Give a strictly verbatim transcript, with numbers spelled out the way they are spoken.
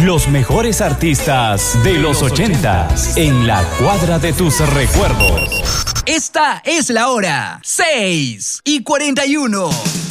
Los mejores artistas de los ochentas en la cuadra de tus recuerdos. Esta es la hora, seis y cuarenta y uno.